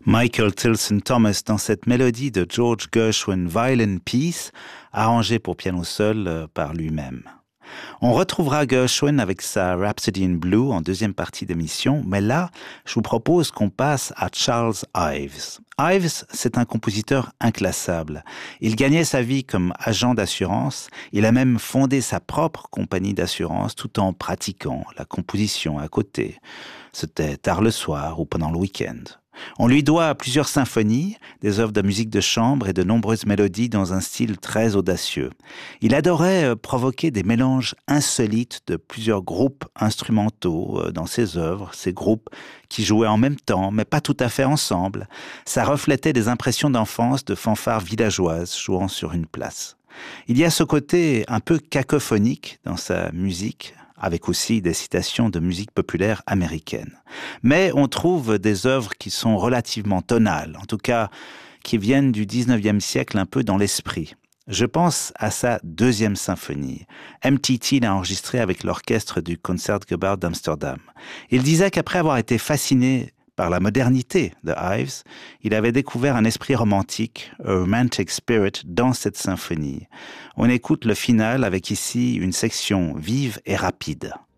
Michael Tilson Thomas dans cette mélodie de George Gershwin Violin Piece, arrangée pour piano seul par lui-même. On retrouvera Gershwin avec sa Rhapsody in Blue en deuxième partie d'émission, mais là, je vous propose qu'on passe à Charles Ives. Ives, c'est un compositeur inclassable. Il gagnait sa vie comme agent d'assurance. Il a même fondé sa propre compagnie d'assurance tout en pratiquant la composition à côté. C'était tard le soir ou pendant le week-end. On lui doit plusieurs symphonies, des œuvres de musique de chambre et de nombreuses mélodies dans un style très audacieux. Il adorait provoquer des mélanges insolites de plusieurs groupes instrumentaux dans ses œuvres, ces groupes qui jouaient en même temps, mais pas tout à fait ensemble. Ça reflétait des impressions d'enfance de fanfares villageoises jouant sur une place. Il y a ce côté un peu cacophonique dans sa musique, avec aussi des citations de musique populaire américaine. Mais on trouve des œuvres qui sont relativement tonales, en tout cas qui viennent du 19e siècle un peu dans l'esprit. Je pense à sa deuxième symphonie. MTT l'a enregistrée avec l'orchestre du Concertgebouw d'Amsterdam. Il disait qu'après avoir été fasciné par la modernité de Ives, il avait découvert un esprit romantique, a romantic spirit, dans cette symphonie. On écoute le final avec ici une section vive et rapide.